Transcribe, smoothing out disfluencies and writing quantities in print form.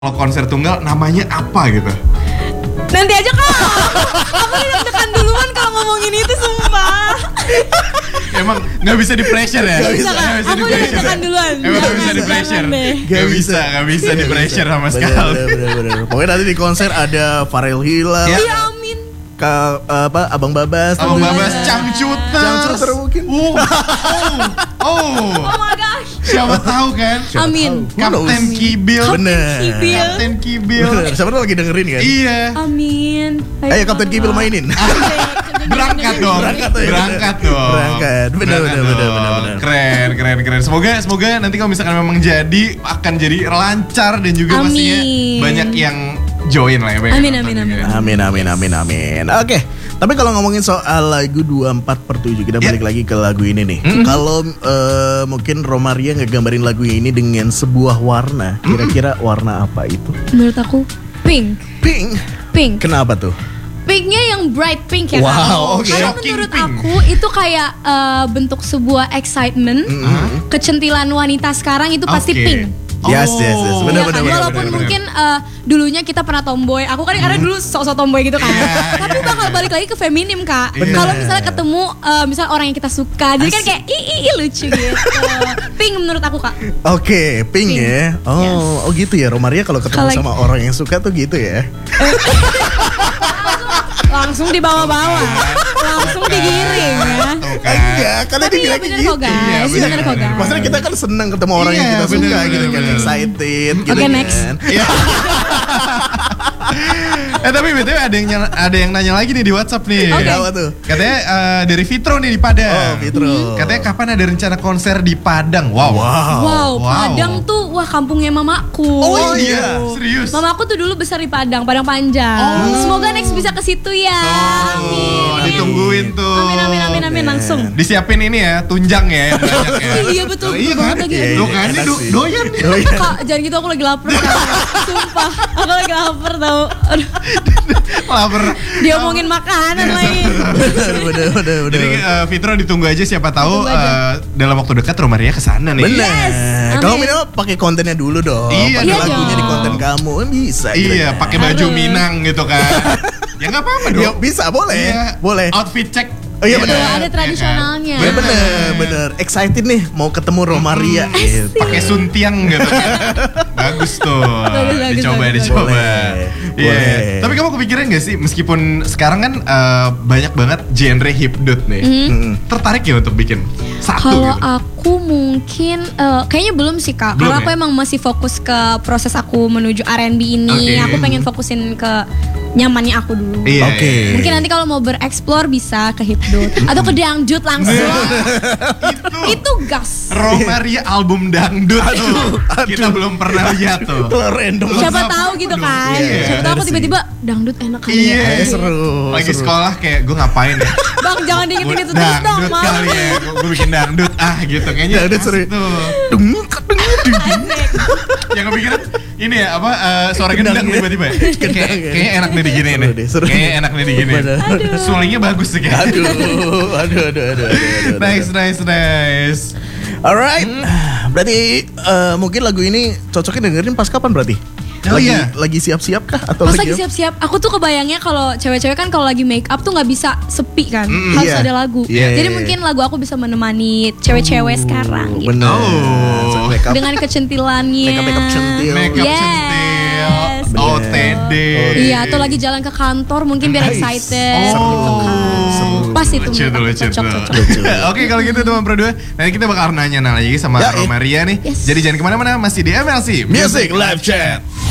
Kalau konser tunggal namanya apa gitu? Nanti aja kak. Aku deg-degan duluan kalau ngomongin itu sumpah. Emang nggak bisa di pressure ya? Gak bisa kak. Aku deg-degan duluan. Emang nggak bisa di pressure? Nggak bisa di pressure sama sekali. Bener. Pokoknya nanti di konser ada Farel Hilal, Iya amin. Abang Babas, Cangcuter mungkin. Oh my gosh. Siapa tahu kan? Amin. Kapten Kibil. Bener. Kapten Kibil. Bener. Siapa tuh lagi dengerin kan? Iya. Amin. Ayo Kapten Kibil mainin. Berangkat dong. Bener. Keren. Semoga nanti kalau misalkan memang akan jadi lancar dan juga pastinya banyak yang join lah ya. Amin. Oke. Tapi kalau ngomongin soal lagu 24/7, kita balik lagi ke lagu ini nih. Kalau mungkin Romaria ngegambarin lagu ini dengan sebuah warna, kira-kira warna apa itu? Menurut aku pink. Pink. Kenapa tuh? Pinknya yang bright pink ya. Wow, oke. Karena menurut aku itu kayak bentuk sebuah excitement, kecentilan wanita sekarang itu pasti pink. Yes. Bener. Walaupun mungkin dulunya kita pernah tomboy. Aku kan karena dulu sok-sok tomboy gitu kan. Tapi bakal balik lagi ke feminim kak. Kalau misalnya ketemu misal orang yang kita suka, jadi kan kayak lucu gitu. Pink menurut aku kak. Oke, pink ya. Oh gitu ya. Romaria kalau ketemu sama orang yang suka tuh gitu ya. Langsung dibawa-bawa, langsung digiring ya. Enggak, karena tapi iya bener kok guys, bener kok guys. Maksudnya kita kan senang ketemu orang yang kita suka gitu kan, excited gitu kan. Oke, next. Tapi BTW ada yang nanya lagi nih di WhatsApp nih. Apa tuh? Katanya dari Fitro nih di Padang. Fitro. Katanya kapan ada rencana konser di Padang? Wow. Padang tuh kampungnya mamaku. Oh iya, serius. Mamaku tuh dulu besar di Padang Panjang. Semoga next bisa ke situ ya. Amin. Ditungguin tuh. Amin langsung. Disiapin ini ya, tunjang ya yang banyak ya. Iya betul kan? lagi. Tuh kan ini doyan nih. Kak, jangan gitu aku lagi lapar. Sumpah, aku lagi lapar tau. Aduh. Lapar. Diomongin makanan lagi. Bener. Jadi Fitro ditunggu aja, siapa tahu dalam waktu dekat Romaria kesana nih. Bener. Kalau minimal pakai kontennya dulu dong. Iya, pakai lagunya di konten kamu bisa. Iya, pakai baju Minang gitu kan. Ya nggak apa-apa dong. Ya, bisa, boleh. Outfit check. Oh iya bener. Ada tradisionalnya. Bener. Excited nih mau ketemu Romaria. Pakai suntiang gitu kan. Bagus tuh. Dicoba. Iya. Tapi kamu kepikiran gak sih, meskipun sekarang kan banyak banget genre hipdut nih, tertarik ya untuk bikin satu kalau gitu? aku mungkin kayaknya belum sih kak. Karena aku emang masih fokus ke proses aku menuju R&B ini. Aku pengen fokusin ke nyamannya aku dulu. Oke. Mungkin nanti kalau mau bereksplor bisa ke hipdut atau ke dangdut langsung. Itu gas. Romaria album dangdut tuh. Kita belum pernah lihat tuh. Random. Siapa tahu gitu kan. Siapa tahu aku tiba-tiba dangdut enak kali ya. Seru. Lagi sekolah kayak gue ngapain ya? Bang jangan diingetin itu terus dong. Dangdut kali ya. Gue bikin dangdut gitu. Kayaknya dangdut seru. Yang kepikiran ini ya suara gendang tiba-tiba ya? Kayaknya enak nih digini nih. Kayaknya enak nih digini. Sulingnya bagus sih kayaknya. Aduh. Nice. Alright. Berarti mungkin lagu ini cocoknya dengerin pas kapan berarti? Lagi siap-siap kah atau lagi siap-siap? Aku tuh kebayangnya kalau cewek-cewek kan kalau lagi make up tuh nggak bisa sepi kan, harus ada lagu. Jadi mungkin lagu aku bisa menemani cewek-cewek sekarang gitu. Bener. Dengan kecentilannya. Make-up centil. OTD. Iya, atau lagi jalan ke kantor mungkin biar excited. Pas itu cocok. Oke, kalau gitu teman Pro 2, nanti kita bakal nanya lagi sama Romaria nih. Jadi jangan kemana-mana, masih di MLC Music Live Chat.